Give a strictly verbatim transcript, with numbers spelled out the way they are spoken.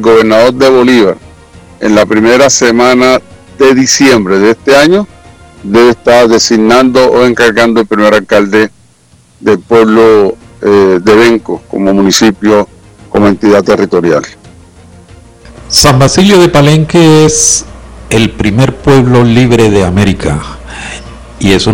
gobernador de Bolívar, en la primera semana de diciembre de este año, debe estar designando o encargando el primer alcalde del pueblo eh, de Benco como municipio, como entidad territorial. San Basilio de Palenque es el primer pueblo libre de América, y eso